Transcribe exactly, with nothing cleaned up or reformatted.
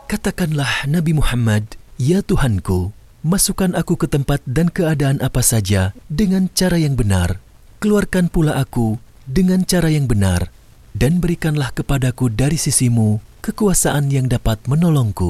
Katakanlah Nabi Muhammad, "Ya Tuhanku, masukkan aku ke tempat dan keadaan apa saja dengan cara yang benar. Keluarkan pula aku dengan cara yang benar, dan berikanlah kepadaku dari sisimu kekuasaan yang dapat menolongku."